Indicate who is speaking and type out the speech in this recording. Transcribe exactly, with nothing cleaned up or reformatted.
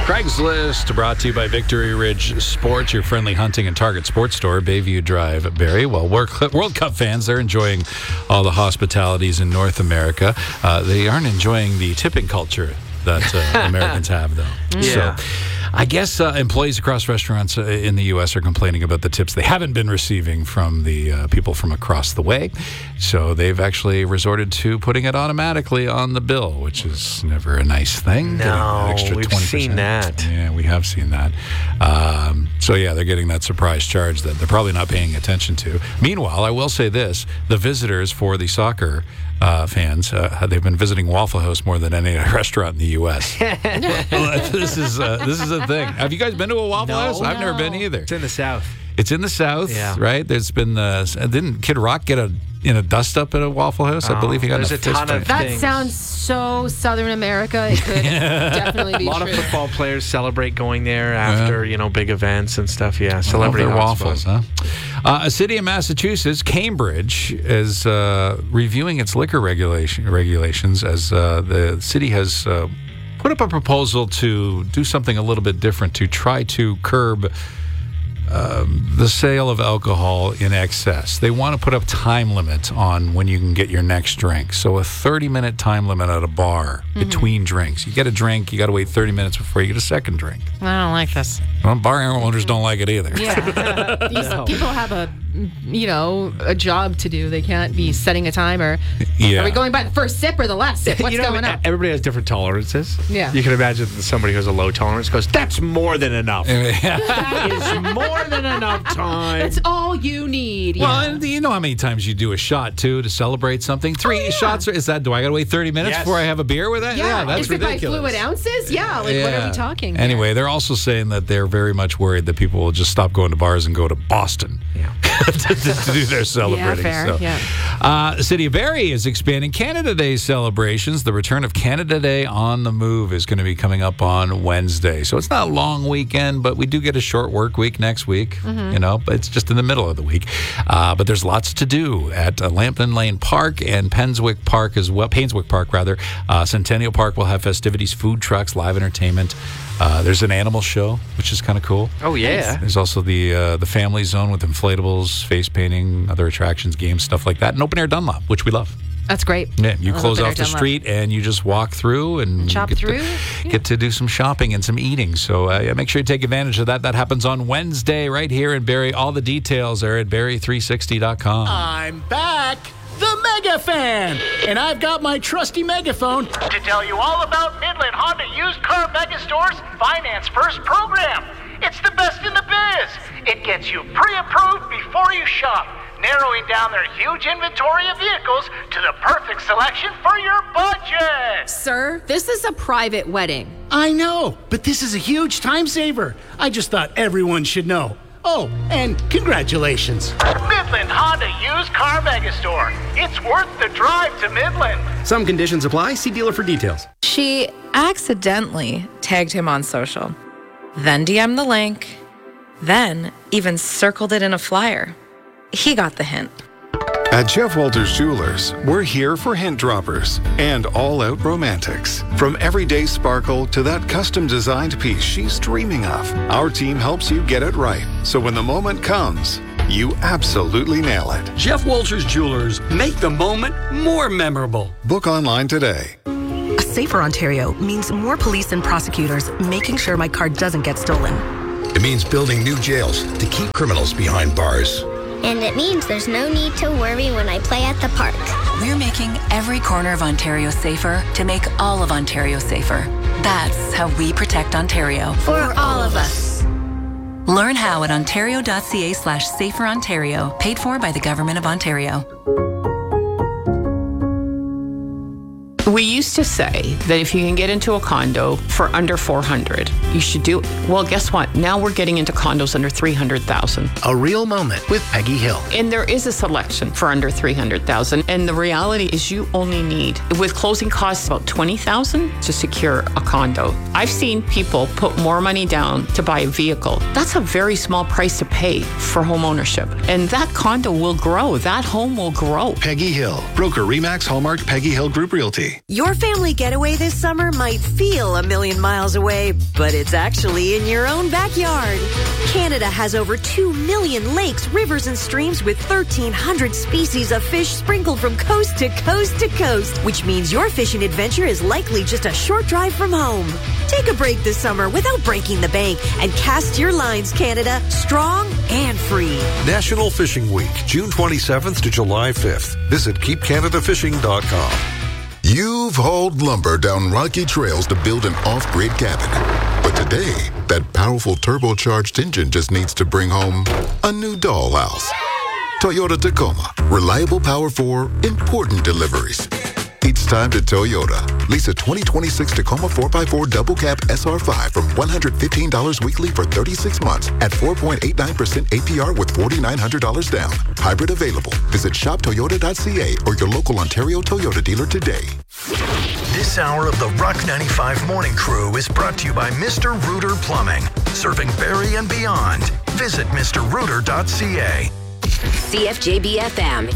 Speaker 1: Craigslist, brought to you by Victory Ridge Sports, your friendly hunting and target sports store, Bayview Drive, Barrie. Well, World Cup fans, they're enjoying all the hospitalities in North America. Uh, they aren't enjoying the tipping culture that uh, Americans have, though.
Speaker 2: Yeah.
Speaker 1: So, I guess uh, employees across restaurants uh, in the U S are complaining about the tips they haven't been receiving from the uh, people from across the way. So they've actually resorted to putting it automatically on the bill, which is never a nice thing.
Speaker 2: No,
Speaker 1: extra
Speaker 2: we've
Speaker 1: twenty percent.
Speaker 2: seen that.
Speaker 1: Yeah, we have seen that. Um, so, yeah, they're getting that surprise charge that they're probably not paying attention to. Meanwhile, I will say this. The visitors for the soccer uh, fans, uh, they've been visiting Waffle House more than any other restaurant in the U S this is uh, this is a thing. Have you guys been to a Waffle
Speaker 2: No.
Speaker 1: House? I've
Speaker 3: No.
Speaker 1: never been either.
Speaker 2: It's in the South.
Speaker 1: It's in the South,
Speaker 2: Yeah.
Speaker 1: right? There's been the didn't Kid Rock get a in a dust up at a Waffle House? I
Speaker 2: Oh,
Speaker 1: believe he got in
Speaker 2: there's
Speaker 1: a
Speaker 2: a
Speaker 1: fist
Speaker 2: ton of
Speaker 1: fight.
Speaker 3: That
Speaker 2: things.
Speaker 3: sounds so Southern America. It could definitely be
Speaker 2: A lot
Speaker 3: true.
Speaker 2: of football players celebrate going there after, you know, big events and stuff. Yeah, celebrity
Speaker 1: Love their
Speaker 2: hotspot.
Speaker 1: waffles, huh? Uh, a city in Massachusetts, Cambridge, is uh, reviewing its liquor regulation regulations as uh, the city has uh, put up a proposal to do something a little bit different to try to curb um, the sale of alcohol in excess. They want to put up time limit on when you can get your next drink. So a thirty-minute time limit at a bar
Speaker 3: Mm-hmm.
Speaker 1: between drinks. You get a drink, you got to wait thirty minutes before you get a second drink.
Speaker 3: I don't like this.
Speaker 1: Well, bar owners don't like it either.
Speaker 3: Yeah. These
Speaker 2: No.
Speaker 3: people have a, you know, a job to do. They can't be setting a timer.
Speaker 1: Yeah.
Speaker 3: Are we going by the first sip or the last sip? What's
Speaker 2: you know,
Speaker 3: going on?
Speaker 2: Everybody has different tolerances.
Speaker 3: Yeah.
Speaker 2: You can imagine that somebody who has a low tolerance goes, that's more than enough. That is more than enough time.
Speaker 3: That's all you need.
Speaker 1: Well,
Speaker 3: yeah.
Speaker 1: and you know how many times you do a shot, too, to celebrate something? Three
Speaker 3: Oh, yeah.
Speaker 1: shots? Is that, do I got to wait thirty minutes
Speaker 2: Yes.
Speaker 1: before I have a beer with that?
Speaker 3: yeah,
Speaker 1: that's
Speaker 3: is it by
Speaker 1: ridiculous.
Speaker 3: fluid ounces? Yeah, like what are
Speaker 1: Yeah.
Speaker 3: we talking here?
Speaker 1: Anyway, they're also saying that they're very much worried that people will just stop going to bars and go to Boston
Speaker 2: Yeah.
Speaker 1: to, to- to do their celebrating.
Speaker 3: fair,
Speaker 1: So,
Speaker 3: yeah.
Speaker 1: Uh, the City of Barrie is expanding Canada Day celebrations. The return of Canada Day on the Move is going to be coming up on Wednesday. So it's not a long weekend, but we do get a short work week next week,
Speaker 3: Mm-hmm.
Speaker 1: you know, but it's just in the middle of the week. Uh, but there's lots to do at uh, Lambton Lane Park and Penswick Park as well, Painswick Park rather. Uh, Centennial Park will have festivities, food trucks, live entertainment. Uh, there's an animal show, which is kind of cool.
Speaker 2: Oh, yeah.
Speaker 1: There's also the uh, the family zone with inflatables, face painting, other attractions, games, stuff like that. And open air Dunlop, which we love.
Speaker 3: That's great.
Speaker 1: Yeah, you
Speaker 3: I love
Speaker 1: close
Speaker 3: open air
Speaker 1: off the
Speaker 3: Dunlop.
Speaker 1: street and you just walk through and
Speaker 3: Shop
Speaker 1: get
Speaker 3: through,
Speaker 1: To,
Speaker 3: yeah.
Speaker 1: get to do some shopping and some eating. So uh, yeah, make sure you take advantage of that. That happens on Wednesday right here in Barrie. All the details are at barrie three sixty dot com.
Speaker 4: I'm back, the Mega Fan, and I've got my trusty megaphone to tell you all about Midland Honda Used Car Mega Store's Finance First program. It's the best in the biz. It gets you pre-approved before you shop, narrowing down their huge inventory of vehicles to the perfect selection for your budget.
Speaker 3: Sir, this is a private wedding.
Speaker 4: I know, but this is a huge time saver. I just thought everyone should know. Oh, and congratulations.
Speaker 5: Midland Honda Used Car Mega Store. It's worth the drive to Midland.
Speaker 6: Some conditions apply. See dealer for details.
Speaker 7: She accidentally tagged him on social, then D M'd the link, then even circled it in a flyer. He got the hint.
Speaker 8: At Jeff Walters Jewelers, we're here for hint droppers and all-out romantics. From everyday sparkle to that custom-designed piece she's dreaming of, our team helps you get it right. So when the moment comes, you absolutely nail it.
Speaker 9: Jeff Walters Jewelers, make the moment more memorable.
Speaker 8: Book online today.
Speaker 10: A safer Ontario means more police and prosecutors making sure my car doesn't get stolen.
Speaker 11: It means building new jails to keep criminals behind bars.
Speaker 12: And it means there's no need to worry when I play at the park.
Speaker 13: We're making every corner of Ontario safer to make all of Ontario safer. That's how we protect Ontario.
Speaker 12: For all of us.
Speaker 13: Learn how at ontario.ca slash safer Ontario, paid for by the Government of Ontario.
Speaker 14: We used to say that if you can get into a condo for under four hundred, you should do it. Well, guess what? Now we're getting into condos under three hundred thousand.
Speaker 15: A real moment with Peggy Hill.
Speaker 14: And there is a selection for under three hundred thousand. And the reality is you only need, with closing costs about twenty thousand to secure a condo. I've seen people put more money down to buy a vehicle. That's a very small price to pay for home ownership. And that condo will grow. That home will grow.
Speaker 15: Peggy Hill, broker Remax Hallmark Peggy Hill Group Realty.
Speaker 8: Getaway.
Speaker 16: Your family getaway this summer might feel a million miles away, but it's actually in your own backyard. Canada has over two million lakes, rivers, and streams with thirteen hundred species of fish sprinkled from coast to coast to coast, which means your fishing adventure is likely just a short drive from home. Take a break this summer without breaking the bank and cast your lines, Canada, strong and free.
Speaker 17: National Fishing Week, June twenty-seventh to July fifth. Visit keep canada fishing dot com.
Speaker 8: You've hauled lumber down rocky trails to build an off-grid cabin. But today, that powerful turbocharged engine just needs to bring home a new dollhouse. Toyota Tacoma. Reliable power for important deliveries. It's time to Toyota. Lease a twenty twenty-six Tacoma four by four Double Cab S R five from one hundred fifteen dollars weekly for thirty-six months at four point eight nine percent A P R with four thousand nine hundred dollars down. Hybrid available. Visit shop toyota dot c a or your local Ontario Toyota dealer today.
Speaker 18: This hour of the Rock ninety-five Morning Crew is brought to you by Mister Rooter Plumbing, serving Barrie and beyond. Visit mr rooter dot c a.
Speaker 19: C F J B F M.